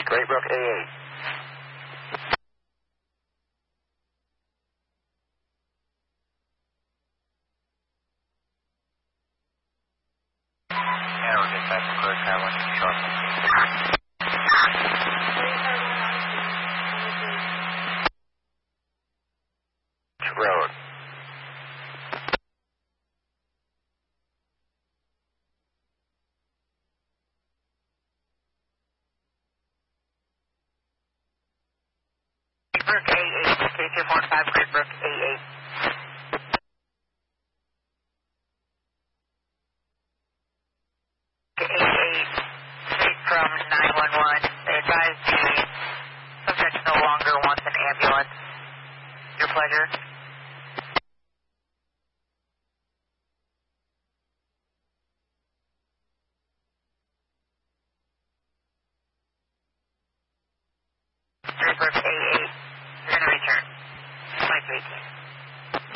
Great Brook A8. Yeah, we'll get back to clear traveling shortly. Road. Great Brook A8, K245, Great Brook A8. A8, straight from 911. They advise the subject no longer wants an ambulance. Your pleasure. Great Brook A8, you're going to return. Flight 18.